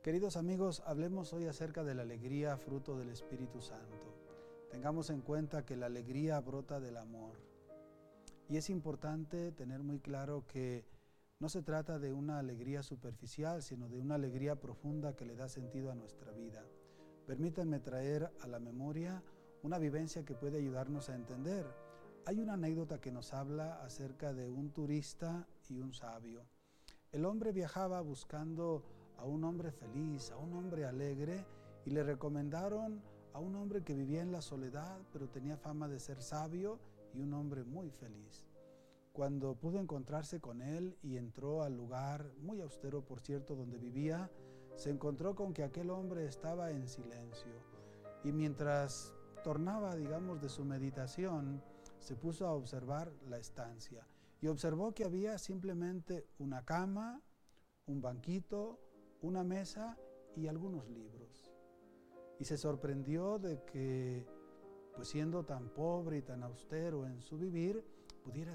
Queridos amigos, hablemos hoy acerca de la alegría, fruto del Espíritu Santo. Tengamos en cuenta que la alegría brota del amor. Y es importante tener muy claro que no se trata de una alegría superficial, sino de una alegría profunda que le da sentido a nuestra vida. Permítanme traer a la memoria una vivencia que puede ayudarnos a entender. Hay una anécdota que nos habla acerca de un turista y un sabio. El hombre viajaba buscando a un hombre feliz, a un hombre alegre, y le recomendaron a un hombre que vivía en la soledad, pero tenía fama de ser sabio y un hombre muy feliz. Cuando pudo encontrarse con él y entró al lugar, muy austero por cierto, donde vivía, se encontró con que aquel hombre estaba en silencio. Y mientras tornaba, de su meditación, se puso a observar la estancia y observó que había simplemente una cama, un banquito, una mesa y algunos libros. Y se sorprendió de que, pues siendo tan pobre y tan austero en su vivir, pudiera